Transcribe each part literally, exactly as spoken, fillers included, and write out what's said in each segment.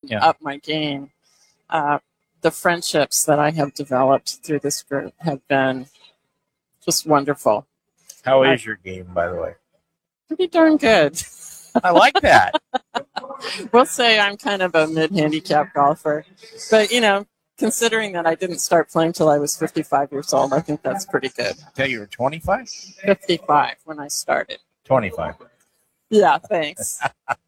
yeah. up my game. Uh, the friendships that I have developed through this group have been just wonderful. How is your game, by the way? Pretty darn good. I like that. We'll say I'm kind of a mid-handicap golfer. But, you know, considering that I didn't start playing till I was fifty-five years old, I think that's pretty good. Until you were twenty-five? fifty-five when I started. twenty-five. Yeah, thanks.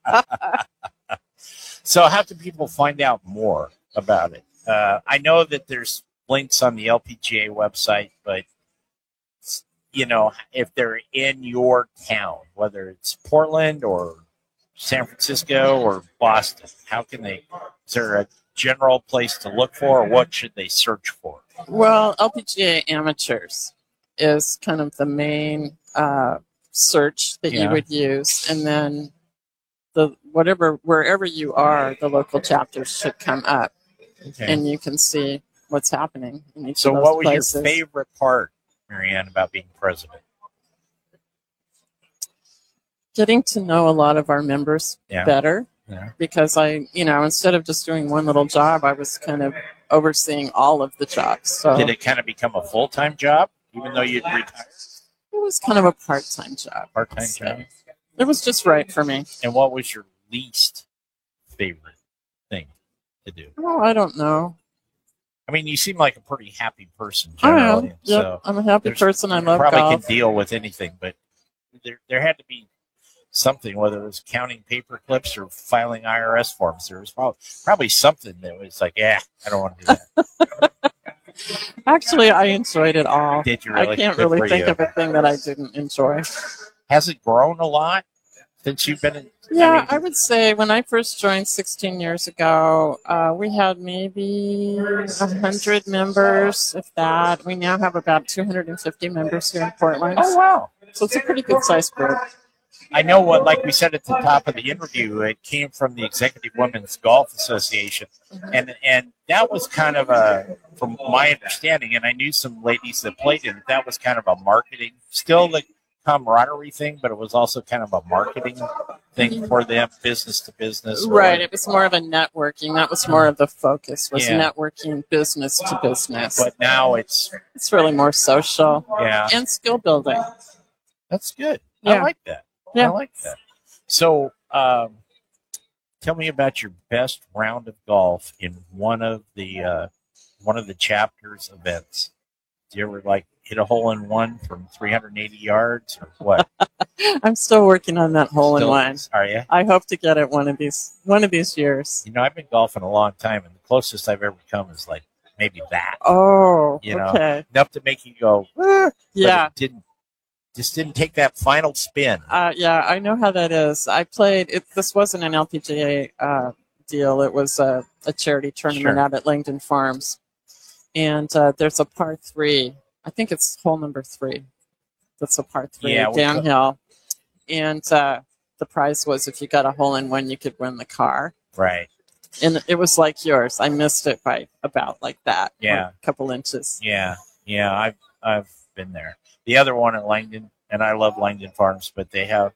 So how can people find out more about it? Uh, I know that there's links on the L P G A website, but, you know, if they're in your town, whether it's Portland or San Francisco or Boston, how can they, is there a general place to look for, or what should they search for? Well, L P G A Amateurs is kind of the main uh, search that Yeah. you would use, and then the whatever wherever you are, the local chapters should come up, Okay. and you can see what's happening in each So of those what was places. your favorite part, Marianne, about being president? Getting to know a lot of our members Yeah. better, Yeah. because I, you know, instead of just doing one little job, I was kind of overseeing all of the jobs. So Did it kind of become a full-time job, even though you'd retire? it was kind of a part-time job. Part-time So job. it was just right for me. And what was your least favorite thing to do? Oh, I don't know. I mean, you seem like a pretty happy person I generally. am. Yep, So I'm a happy there's- person. I you love probably golf. can deal with anything, but there there had to be something, whether it was counting paper clips or filing I R S forms. There was probably, probably something that was like, yeah, I don't want to do that. Actually, I enjoyed it all. Did you really? I can't Good really for think you. of a thing that I didn't enjoy. Has it grown a lot since you've been in? Yeah, I mean, I would say when I first joined sixteen years ago, uh, we had maybe one hundred members, if that. We now have about two hundred fifty members here in Portland. oh, wow. So it's a pretty good sized group. I know what, like we said at the top of the interview, it came from the Executive Women's Golf Association. And and that was kind of a, from my understanding, and I knew some ladies that played in it, that was kind of a marketing, still the camaraderie thing, but it was also kind of a marketing thing for them, business to business. or- Right. It was more of a networking. That was more of the focus, was Yeah. networking business to business. But now it's, It's really more social yeah, and skill building. that's good. I Yeah. like that. Yeah. I like that. So, um, tell me about your best round of golf in one of the uh, one of the chapters events. Do you ever like hit a hole in one from three hundred eighty yards or what? I'm still working on that hole in Still- one. Are you? I hope to get it one of these one of these years. You know, I've been golfing a long time, and the closest I've ever come is like maybe that. Oh, You know, okay. Enough to make you go, "Ah," but Yeah. it didn't just didn't take that final spin. Uh, yeah, I know how that is. I played it. This wasn't an L P G A uh, deal. It was a, a charity tournament Sure. out at Langdon Farms, and uh, there's a par three. I think it's hole number three. That's a par three Yeah, we downhill, and uh, the prize was if you got a hole in one, you could win the car. Right. And it was like yours. I missed it by about like that. Yeah. a couple inches. Yeah. Yeah. I've I've been there. The other one at Langdon, and I love Langdon Farms, but they have,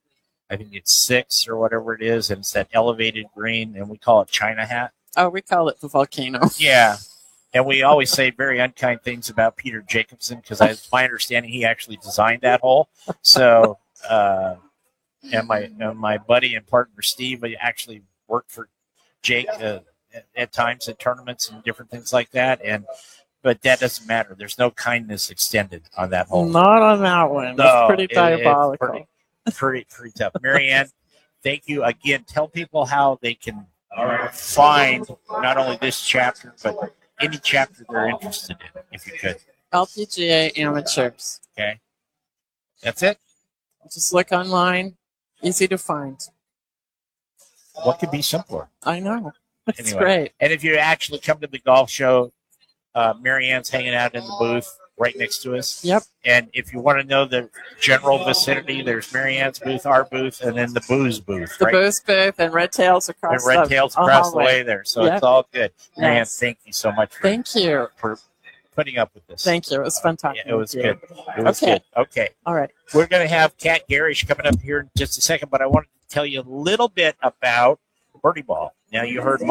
I think it's six or whatever it is, and it's that elevated green, and we call it China Hat. Oh, we call it the volcano. Yeah. And we always say very unkind things about Peter Jacobson because it's my understanding he actually designed that hole. So, uh, and my and my buddy and partner Steve actually worked for Jake uh, at, at times at tournaments and different things like that. And but that doesn't matter. There's no kindness extended on that hole. Not on that one. No, it's pretty it- it's diabolical. pretty, pretty, pretty tough. Marianne, thank you again. Tell people how they can find not only this chapter, but any chapter they're interested in, if you could. L P G A Amateurs. Okay. That's it? Just look online. Easy to find. What could be simpler? I know. It's Anyway. great. And if you actually come to the golf show, uh, Marianne's hanging out in the booth right next to us. Yep. And if you want to know the general vicinity, there's Marianne's booth, our booth, and then the booze booth. The right? booze booth and Red Tails And across Red the Tails uh, across the hallway. way there. So Yep. it's all good. Marianne, Yes. thank you so much for, Thank you. for putting up with this. Thank you. It was fun talking Yeah, it was with you. good. It was Okay. good. Okay. All right. We're going to have Kat Garish coming up here in just a second, but I wanted to tell you a little bit about Birdie Ball. Now, you heard